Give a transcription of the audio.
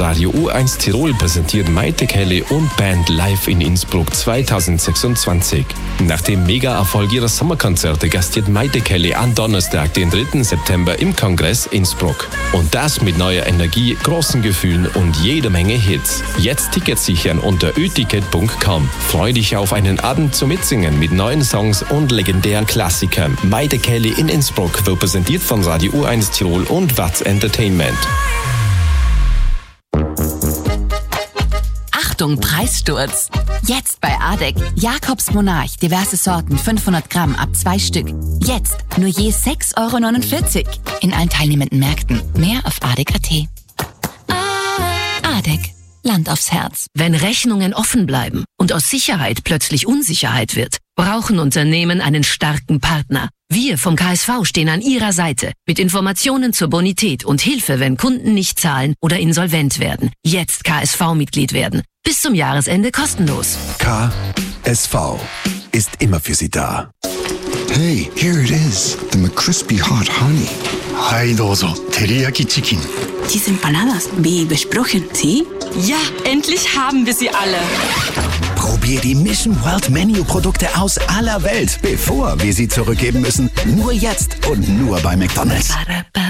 Radio U1 Tirol präsentiert Maite Kelly und Band live in Innsbruck 2026. Nach dem Mega-Erfolg ihrer Sommerkonzerte gastiert Maite Kelly am Donnerstag, den 3. September im Kongress Innsbruck. Und das mit neuer Energie, großen Gefühlen und jede Menge Hits. Jetzt Tickets sichern unter öticket.com. Freu dich auf einen Abend zum Mitsingen mit neuen Songs und legendären Klassikern. Maite Kelly in Innsbruck wird präsentiert von Radio U1 Tirol und Watz Entertainment. Achtung, Preissturz! Jetzt bei ADEC. Jakobs Monarch, diverse Sorten, 500 Gramm ab 2 Stück. Jetzt nur je 6,49 € in allen teilnehmenden Märkten. Mehr auf adec.at. ADEC. Land aufs Herz. Wenn Rechnungen offen bleiben und aus Sicherheit plötzlich Unsicherheit wird, brauchen Unternehmen einen starken Partner. Wir vom KSV stehen an Ihrer Seite mit Informationen zur Bonität und Hilfe, wenn Kunden nicht zahlen oder insolvent werden. Jetzt KSV-Mitglied werden. Bis zum Jahresende kostenlos. KSV ist immer für Sie da. Hey, here it is, the McCrispy Hot Honey. Hai, dozo, Teriyaki Chicken. Diese Empanadas, wie besprochen, ¿sí? Ja, endlich haben wir sie alle. Probier die Mission World Menu Produkte aus aller Welt, bevor wir sie zurückgeben müssen. Nur jetzt und nur bei McDonald's.